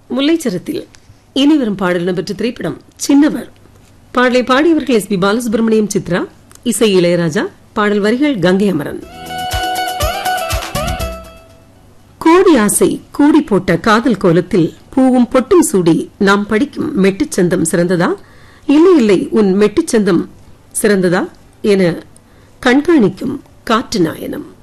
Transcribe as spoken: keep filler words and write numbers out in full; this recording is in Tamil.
முல்லைச்சரத்தில் இனி வரும் பாடல் இடம்பெற்ற திரைப்படம் சின்னவர். பாடலை பாடியவர்கள் எஸ் பி பாலசுப்ரமணியம், சித்ரா. இசை இளையராஜா. பாடல் வரிகள் கங்கை அமரன். கோடி ஆசை கூடி போட்ட காதல் கோலத்தில் பூவும் பொட்டும் சூடி நாம் படிக்கும் மெட்டுச்சந்தம் சிறந்ததா, இல்லை இல்லை உன் மெட்டுச்சந்தம் சிறந்ததா என கண்காணிக்கும் காற்று நாயனம்.